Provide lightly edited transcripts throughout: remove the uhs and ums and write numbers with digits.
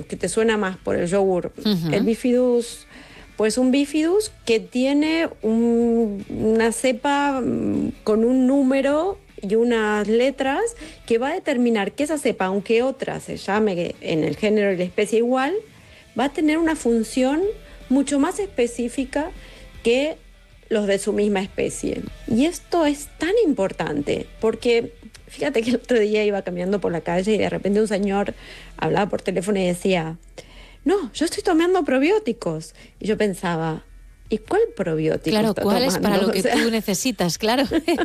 que te suena más por el yogur. Ujú. El bifidus, pues un bifidus que tiene una cepa con un número y unas letras que va a determinar que esa cepa, aunque otra se llame en el género y la especie igual, va a tener una función mucho más específica que los de su misma especie. Y esto es tan importante porque fíjate que el otro día iba caminando por la calle y de repente un señor hablaba por teléfono y decía: no, yo estoy tomando probióticos. Y yo pensaba, ¿y cuál probiótico Claro, está ¿cuál es tomando? para lo O que sea, tú necesitas? Claro.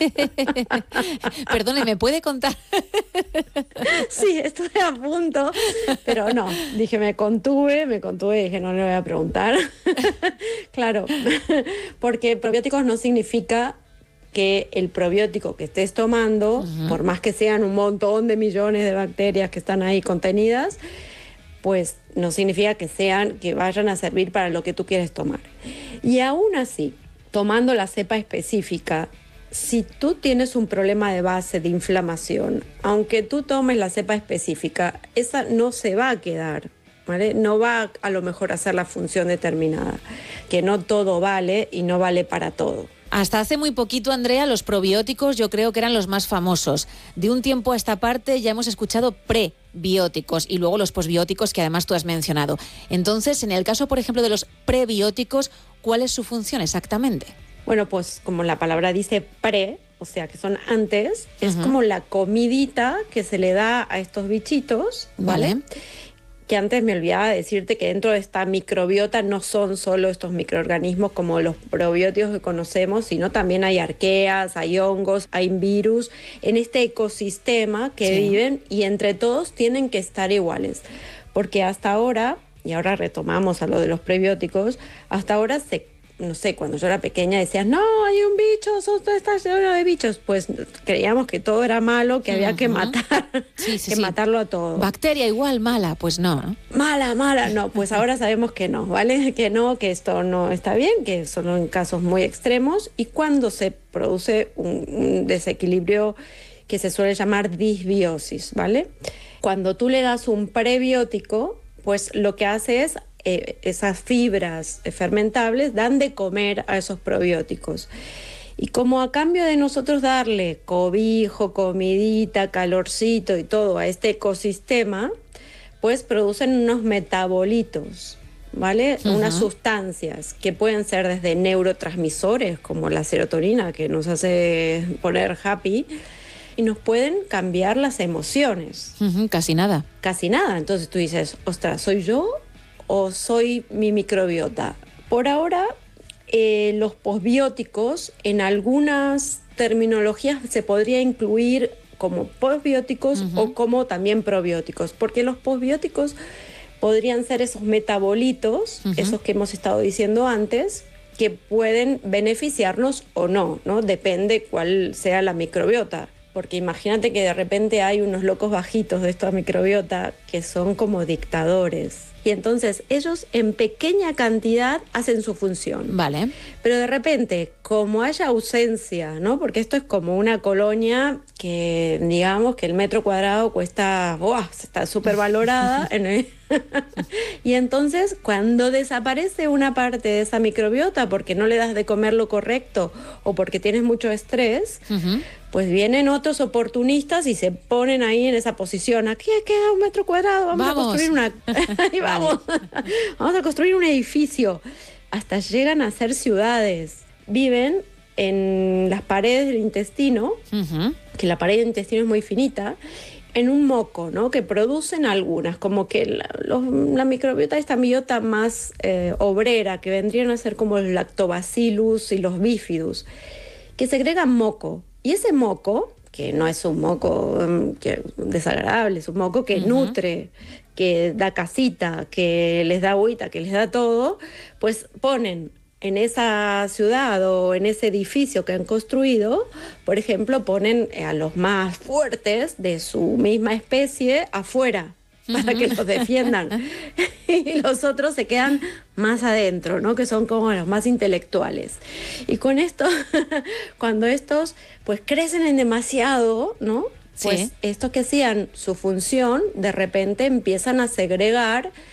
Perdone, ¿me puede contar? sí, estuve a punto, pero no, dije, me contuve y dije, no le voy a preguntar. Claro, porque probióticos no significa que el probiótico que estés tomando, por más que sean un montón de millones de bacterias que están ahí contenidas, pues no significa que vayan a servir para lo que tú quieres tomar. Y aún así, tomando la cepa específica, si tú tienes un problema de base de inflamación, aunque tú tomes la cepa específica, esa no se va a quedar, ¿vale? No va a lo mejor a hacer la función determinada, que no todo vale y no vale para todo. Hasta hace muy poquito, Andrea, los probióticos yo creo que eran los más famosos. De un tiempo a esta parte ya hemos escuchado prebióticos y luego los posbióticos que además tú has mencionado. Entonces, en el caso, por ejemplo, de los prebióticos, ¿cuál es su función exactamente? Bueno, pues como la palabra dice pre, o sea que son antes, es como la comidita que se le da a estos bichitos, ¿vale? Que antes me olvidaba decirte que dentro de esta microbiota no son solo estos microorganismos como los probióticos que conocemos, sino también hay arqueas, hay hongos, hay virus en este ecosistema que viven y entre todos tienen que estar iguales. Porque hasta ahora, y ahora retomamos a lo de los prebióticos, hasta ahora no sé, cuando yo era pequeña decías, no, hay un bicho, está lleno de bichos. Pues creíamos que todo era malo, que había que matar, matarlo a todo. Bacteria igual mala, pues no. Mala, no, pues ahora sabemos que no, ¿vale? Que no, que esto no está bien, que solo en casos muy extremos y cuando se produce un desequilibrio que se suele llamar disbiosis, ¿vale? Cuando tú le das un prebiótico, pues lo que hace es esas fibras fermentables dan de comer a esos probióticos. Y como a cambio de nosotros darle cobijo, comidita, calorcito y todo a este ecosistema, pues producen unos metabolitos, ¿vale? Unas sustancias que pueden ser desde neurotransmisores, como la serotonina, que nos hace poner happy, y nos pueden cambiar las emociones. Casi nada. Casi nada. Entonces tú dices, ostras, ¿soy yo o soy mi microbiota? Por ahora, los posbióticos, en algunas terminologías se podría incluir como posbióticos o como también probióticos, porque los posbióticos podrían ser esos metabolitos, esos que hemos estado diciendo antes, que pueden beneficiarnos o no, ¿no? Depende cuál sea la microbiota. Porque imagínate que de repente hay unos locos bajitos de esta microbiota que son como dictadores. Y entonces ellos en pequeña cantidad hacen su función. Vale. Pero de repente, como haya ausencia, ¿no? Porque esto es como una colonia que, digamos, que el metro cuadrado cuesta, está súper valorada. Y entonces, cuando desaparece una parte de esa microbiota porque no le das de comer lo correcto o porque tienes mucho estrés, pues vienen otros oportunistas y se ponen ahí en esa posición. Aquí queda un metro cuadrado, vamos a construir ahí vamos. Vamos a construir un edificio. Hasta llegan a ser ciudades. Viven en las paredes del intestino, que la pared del intestino es muy finita, en un moco, ¿no? Que producen algunas, como que la microbiota, esta biota más obrera, que vendrían a ser como los lactobacillus y los bifidus, que segregan moco. Y ese moco, que no es un moco desagradable, es un moco que nutre, que da casita, que les da agüita, que les da todo, pues ponen en esa ciudad o en ese edificio que han construido, por ejemplo, ponen a los más fuertes de su misma especie afuera para que los defiendan. Y los otros se quedan más adentro, ¿no? Que son como los más intelectuales. Y con esto, cuando estos pues crecen en demasiado, ¿no? Pues estos que hacían su función, de repente empiezan a segregar